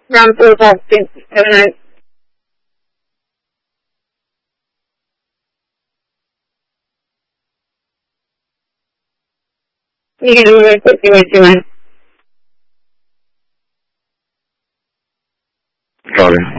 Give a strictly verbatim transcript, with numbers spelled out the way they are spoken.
Rampur Boston. Have a nice You can do it what you want. Sorry.